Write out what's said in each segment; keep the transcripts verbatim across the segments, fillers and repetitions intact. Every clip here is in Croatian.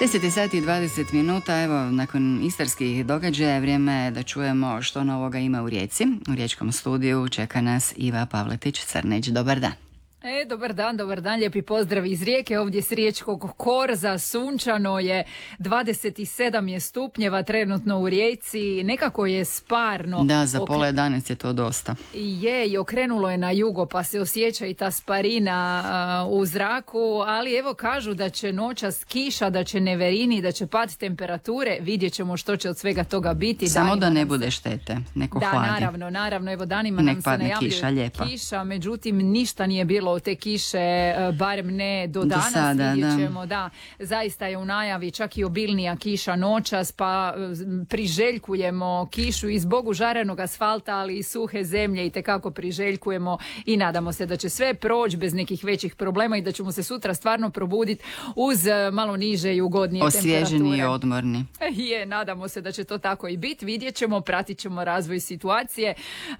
deset sati i dvadeset minuta, evo, nakon istarskih događaja vrijeme je da čujemo što novoga ima u Rijeci. U riječkom studiju čeka nas Iva Pavletić-Crnić. Dobar dan. E, dobar dan, dobar dan, lijepi pozdrav iz Rijeke, ovdje s riječkog korza, sunčano je, dvadeset sedam je stupnjeva trenutno u Rijeci, nekako je sparno. Da, za Ok... pola jedanaest je to dosta. Je, i okrenulo je na jugo, pa se osjeća i ta sparina uh, u zraku, ali evo kažu da će noćas kiša, da će neverini, da će pad temperature, vidjet ćemo što će od svega toga biti. Samo danima da ne nam bude se... štete, neko da, hladi. Da, naravno, naravno, evo danima Nek nam se padne najavljuje kiša, lijepa. kiša, međutim ništa nije bilo od te kiše, barem ne do danas, do sada, vidjet ćemo, da. da, zaista je u najavi čak i obilnija kiša noćas, pa priželjkujemo kišu i zbog užarenog asfalta, ali i suhe zemlje i tekako priželjkujemo i nadamo se da će sve proći bez nekih većih problema i da ćemo se sutra stvarno probuditi uz malo niže i ugodnije temperature. Osvježeni i odmorni. Je, nadamo se da će to tako i biti, vidjet ćemo, pratit ćemo razvoj situacije.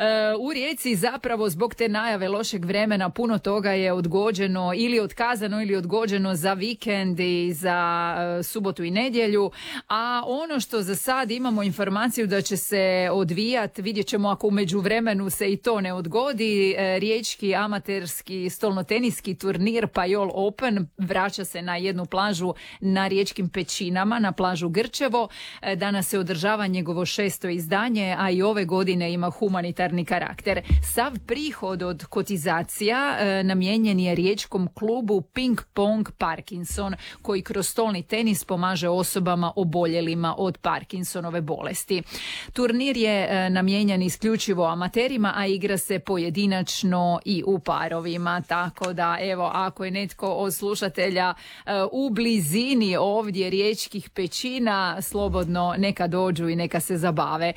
U Rijeci zapravo zbog te najave lošeg vremena puno toga je odgođeno ili otkazano ili odgođeno za vikend i za uh, subotu i nedjelju, a ono što za sad imamo informaciju da će se odvijati, vidjet ćemo ako u međuvremenu se i to ne odgodi, e, riječki amaterski stolnoteniski turnir Pajol Open vraća se na jednu plažu na riječkim Pećinama, na plažu Grčevo. E, danas se održava njegovo šesto izdanje, a i ove godine ima humanitarni karakter. Sav prihod od kotizacija e, namijenjen je riječkom klubu Ping Pong Parkinson, koji kroz stolni tenis pomaže osobama oboljelima od Parkinsonove bolesti. Turnir je e, namijenjen isključivo amaterima, a igra se pojedinačno i u parovima, tako da evo, ako je netko od slušatelja e, u blizini ovdje riječkih Pećina, slobodno neka dođu i neka se zabave.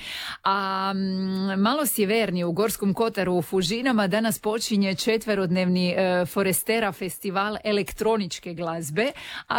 A m, malo sjevernije u Gorskom Kotaru u Fužinama danas počinje četverodnevni e, Forestera festival elektroničke glazbe, a